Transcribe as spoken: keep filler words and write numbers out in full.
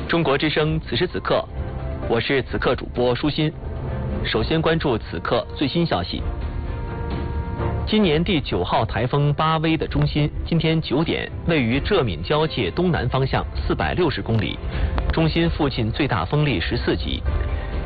中国之声此时此刻，我是此刻主播舒心。首先关注此刻最新消息。今年第九号台风巴威的中心，今天九点位于浙闽交界东南方向四百六十公里，中心附近最大风力十四级。